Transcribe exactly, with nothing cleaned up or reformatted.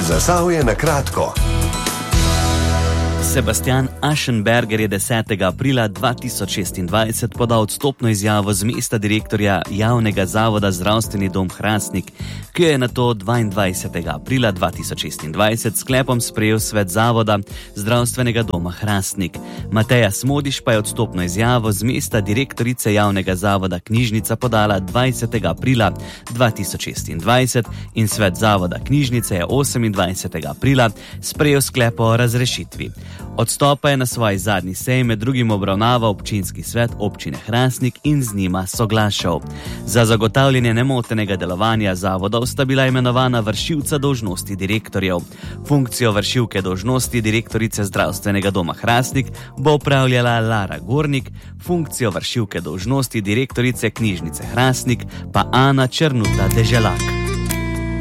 Zasavje na kratko. Sebastian Aschenberger je desetega aprila dva tisoč šestindvajset podal odstopno izjavo z mesta direktorja javnega zavoda Zdravstveni dom Hrastnik, ki je nato dvaindvajsetega aprila dva tisoč šestindvajset sklepom sprejel svet zavoda Zdravstvenega doma Hrastnik. Mateja Smodiš pa je odstopno izjavo z mesta direktorice javnega zavoda Knjižnica podala dvajsetega aprila dva tisoč šestindvajset in svet zavoda Knjižnice je osemindvajsetega aprila sprejel sklep o razrešitvi. Odstopa je na svoji zadnji seji med drugim obravnaval občinski svet občine Hrastnik in z njima soglašal. Za zagotavljanje nemotenega delovanja zavodov sta bila imenovana vršilca dolžnosti direktorjev. Funkcijo vršilke dolžnosti direktorice Zdravstvenega doma Hrastnik bo upravljala Lara Gornik, funkcijo vršilke dolžnosti direktorice Knjižnice Hrastnik pa Ana Črnuta Deželak.